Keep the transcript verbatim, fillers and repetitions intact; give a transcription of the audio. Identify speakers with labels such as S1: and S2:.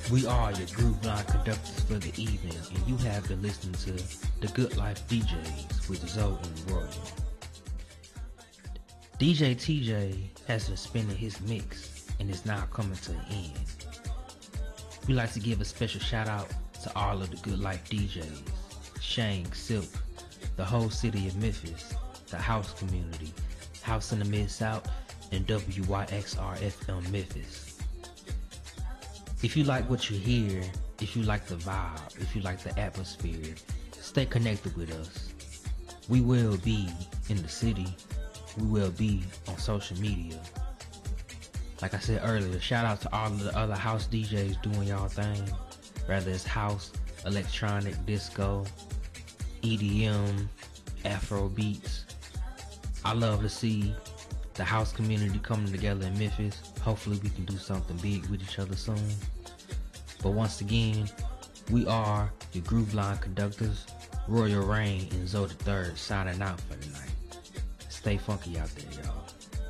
S1: We are your groove line conductors for the evening, and you have been listening to The Good Life D Js with Zoe and Roy. D J T J has been spinning his mix and is now coming to an end. We like to give a special shout out to all of the Good Life D Js, Shang, Silk, the whole city of Memphis, the house community, House in the Mid-South, and W Y X R F M Memphis. If you like what you hear, if you like the vibe, if you like the atmosphere, stay connected with us. We will be in the city. We will be on social media. Like I said earlier, shout out to all of the other house D Js doing y'all thing. Whether it's house, electronic, disco, E D M, Afro beats. I love to see the house community coming together in Memphis. Hopefully we can do something big with each other soon. But once again, we are your Groove Line conductors, Royal Rain and Zoe the Third, signing out for the night. Stay funky out there, y'all.